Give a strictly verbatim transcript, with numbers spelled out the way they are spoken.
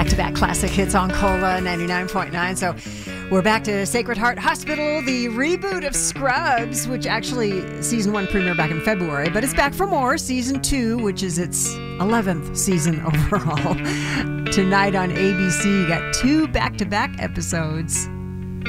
Back-to-back classic hits on Cola ninety-nine point nine. So we're back to Sacred Heart Hospital, the reboot of Scrubs, which actually season one premiered back in February, but it's back for more. Season two, which is its eleventh season overall. Tonight on A B C, you got two back-to-back episodes.